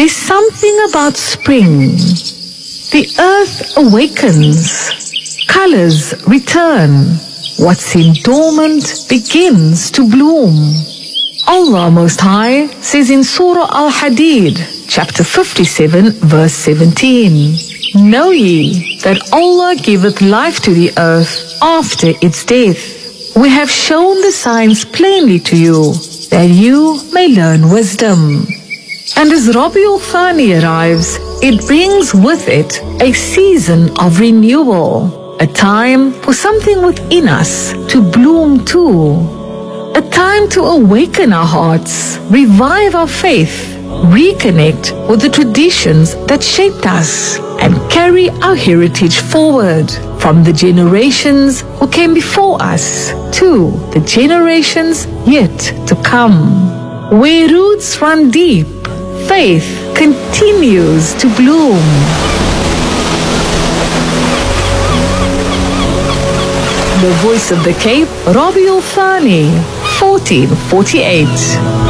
There's something about spring. The earth awakens, colors return, what seemed dormant begins to bloom. Allah Most High says in Surah Al-Hadid, chapter 57, verse 17, Know ye that Allah giveth life to the earth after its death. We have shown the signs plainly to you, that you may learn wisdom. And as Rabiul Thani arrives, it brings with it a season of renewal, a time for something within us to bloom too, a time to awaken our hearts, revive our faith, reconnect with the traditions that shaped us, and carry our heritage forward from the generations who came before us to the generations yet to come. Where roots run deep, faith continues to bloom. The Voice of the Cape, Rabiul Thani, 1448.